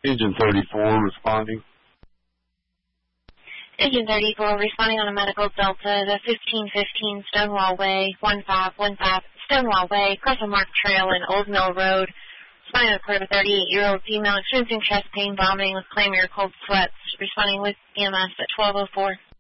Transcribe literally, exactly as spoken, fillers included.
Engine thirty-four responding. Engine thirty-four responding on a medical Delta, the fifteen fifteen Stonewall Way, one five one five Stonewall Way, Crossing Mark Trail and Old Mill Road. Responding with a thirty-eight-year-old female experiencing chest pain, vomiting with clamour, cold sweats. Responding with E M S at twelve oh four.